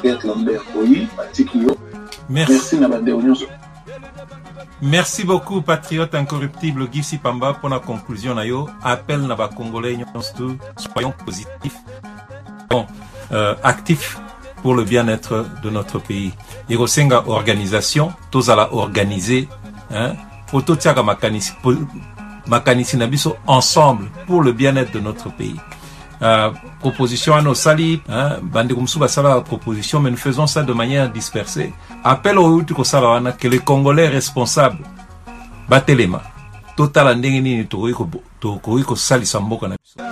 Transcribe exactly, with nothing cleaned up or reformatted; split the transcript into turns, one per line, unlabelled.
Albert Lambert Boyi, Patikio.
Merci.
Merci Nabande Onyoso.
Merci beaucoup, patriote incorruptible Guy Sipamba, pour la conclusion. Nayo, appel Naba Congolais, soyons positifs, bon, euh, actifs pour le bien-être de notre pays. Irosenga organisation, tous à la organiser, hein, Ototiaga Makanisi, Makanisi Nabiso, ensemble pour le bien-être de notre pays. Euh, proposition à nos sali, hein, Bandekumsuba Sala proposition, mais nous faisons ça de manière dispersée. Appel au Utuko Salawana que les Congolais responsables, Batelema, total andengeni ni Toriko Sali Samboka Nabiso.